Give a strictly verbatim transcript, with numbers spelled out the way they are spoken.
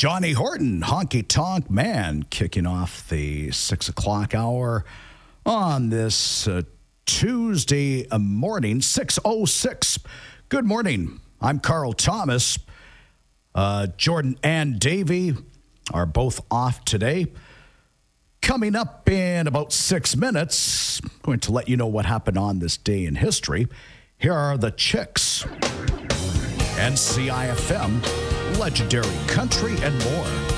Johnny Horton, Honky Tonk Man, kicking off the six o'clock hour on this uh, Tuesday morning, six oh six. Good morning. I'm Carl Thomas. Uh, Jordan and Davey are both off today. Coming up in about six minutes, I'm going to let you know what happened on this day in history. Here are the Chicks. N C I F M, legendary country, and more.